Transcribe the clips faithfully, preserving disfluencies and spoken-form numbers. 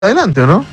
adelante, ¿o no?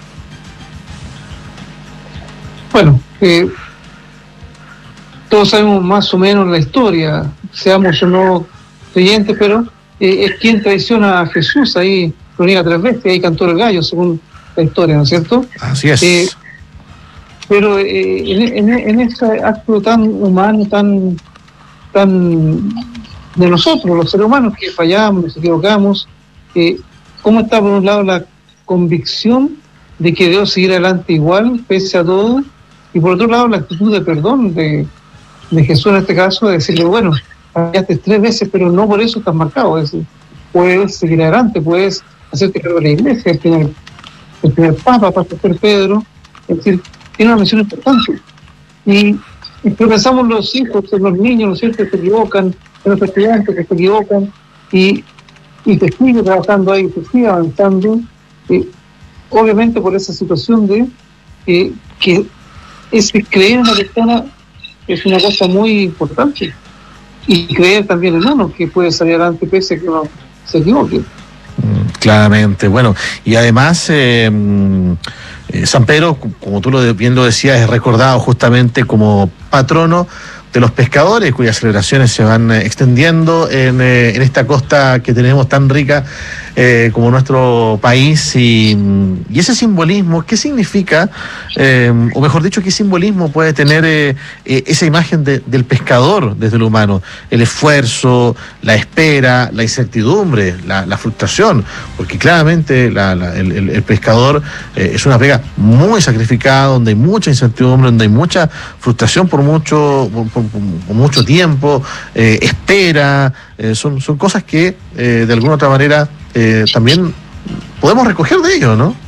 Bueno, eh, todos sabemos más o menos la historia, seamos o no creyentes, pero eh, es quien traiciona a Jesús, ahí lo niega tres veces, ahí cantó el gallo, según la historia, ¿no es cierto? Así es. Eh, pero eh, en, en, en ese acto tan humano, tan, tan de nosotros, los seres humanos, que fallamos, nos equivocamos, eh, ¿cómo está por un lado la convicción de que debo seguir adelante igual, pese a todo? Y por otro lado, la actitud de perdón de, de Jesús en este caso, de decirle, bueno, fallaste tres veces, pero no por eso estás marcado. Es decir, puedes seguir adelante, puedes hacerte cargo de la iglesia, el primer, el primer papa, Pastor Pedro. Es decir, tiene una misión importante. Y, y pero pensamos los hijos, los niños, ¿no es cierto?, que se equivocan, los estudiantes que se equivocan, y, y que sigue trabajando ahí, que sigue avanzando, eh, obviamente por esa situación de eh, que es que creer en la persona es una cosa muy importante, y creer también en uno que puede salir adelante pese a que uno se equivoque. Claramente, bueno, y además eh, eh, San Pedro, como tú lo bien lo decías, es recordado justamente como patrono de los pescadores, cuyas celebraciones se van eh, extendiendo en, eh, en esta costa que tenemos tan rica eh, como nuestro país, y, y ese simbolismo, ¿qué significa? Eh, o mejor dicho, ¿qué simbolismo puede tener eh, eh, esa imagen de, del pescador desde lo humano? El esfuerzo, la espera, la incertidumbre, la, la frustración, porque claramente la, la, el, el, el pescador eh, es una pega muy sacrificada, donde hay mucha incertidumbre, donde hay mucha frustración por mucho, por, por, por mucho tiempo, eh, espera, eh, son, son cosas que eh, de alguna otra manera eh, también podemos recoger de ello, ¿no?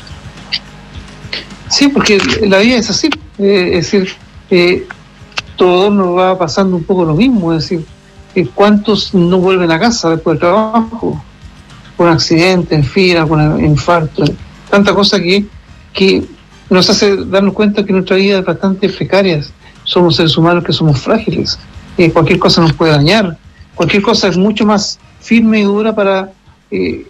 Sí, porque la vida es así, eh, es decir, eh, todo nos va pasando un poco lo mismo, es decir, eh, ¿cuántos no vuelven a casa después del trabajo? Con accidente, en fila, con infarto, tanta cosa que, que nos hace darnos cuenta que nuestra vida es bastante precaria. Somos seres humanos que somos frágiles, eh, cualquier cosa nos puede dañar, cualquier cosa es mucho más firme y dura para eh,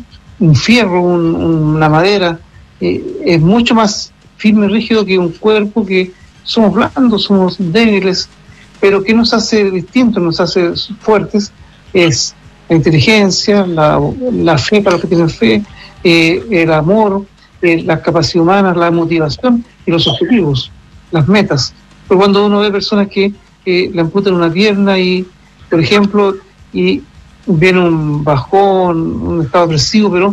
un fierro, un, una madera, eh, es mucho más firme y rígido que un cuerpo, que somos blandos, somos débiles, pero que nos hace distintos, nos hace fuertes, es la inteligencia, la, la fe para los que tienen fe, eh, el amor, eh, la capacidad humana, la motivación y los objetivos, las metas. Pero cuando uno ve personas que eh, le amputan una pierna y, por ejemplo, y viene un bajón, un estado depresivo, pero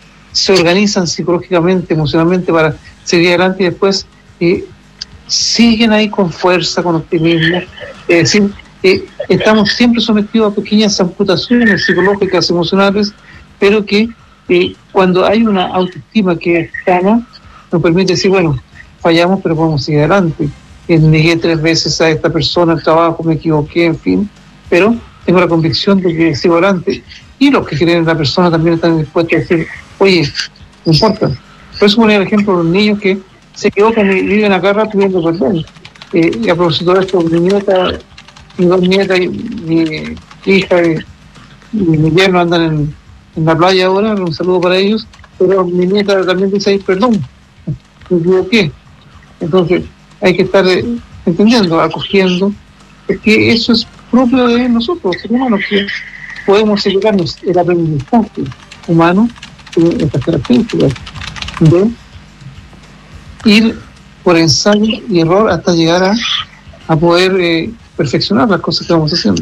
se organizan psicológicamente, emocionalmente para seguir adelante, y después eh, siguen ahí con fuerza, con optimismo. Es decir, eh, estamos siempre sometidos a pequeñas amputaciones psicológicas, emocionales, pero que eh, cuando hay una autoestima que es sana, nos permite decir, bueno, fallamos, pero podemos seguir adelante. Eh, negué tres veces a esta persona el trabajo, me equivoqué, en fin, pero tengo la convicción de que sigo adelante. Y los que creen en la persona también están dispuestos a decir, oye, no importa. Por eso ponía el ejemplo de los niños que se equivocan y viven acá rato pidiendo perdón. Eh, y a propósito de esto, mi nieta, mis dos nietas, y mi hija y, y mi yerno andan en, en la playa ahora, un saludo para ellos, pero mi nieta también dice ahí, perdón, me equivoqué. Entonces hay que estar eh, entendiendo, acogiendo, porque eso es propio de nosotros, seres humanos, que podemos equivocarnos. El aprendizaje humano tiene estas características de ir por ensayo y error hasta llegar a, a poder eh, perfeccionar las cosas que vamos haciendo.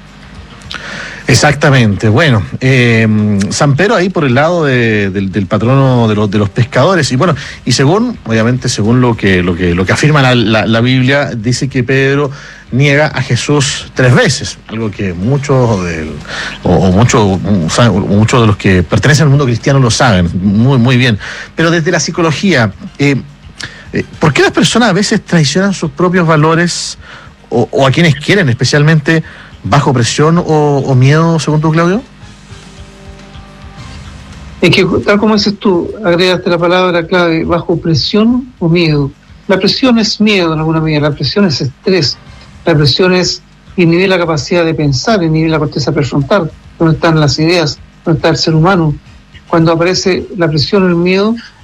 Exactamente. Bueno, eh, San Pedro ahí por el lado de, de, del patrono de los, de los pescadores, y bueno, y según, obviamente, según lo que lo que lo que afirma la, la, la Biblia, dice que Pedro niega a Jesús tres veces, algo que muchos de, o, o muchos muchos de los que pertenecen al mundo cristiano lo saben muy muy bien. Pero desde la psicología, eh, eh, ¿por qué las personas a veces traicionan sus propios valores, o, o a quienes quieren, especialmente bajo presión o, o miedo, según tú, Claudio? Es que, tal como dices tú, agregaste la palabra clave, bajo presión o miedo. La presión es miedo en alguna medida, la presión es estrés, la presión es inhibir la capacidad de pensar, inhibir la corteza prefrontal, donde están las ideas, donde está el ser humano. cuando aparece la presión, el miedo,